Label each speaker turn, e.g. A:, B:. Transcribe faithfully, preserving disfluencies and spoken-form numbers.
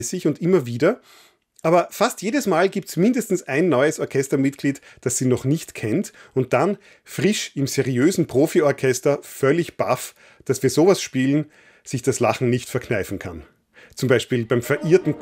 A: sich und immer wieder. Aber fast jedes Mal gibt es mindestens ein neues Orchestermitglied, das sie noch nicht kennt und dann frisch im seriösen Profiorchester völlig baff, dass wir sowas spielen, sich das Lachen nicht verkneifen kann. Zum Beispiel beim verirrten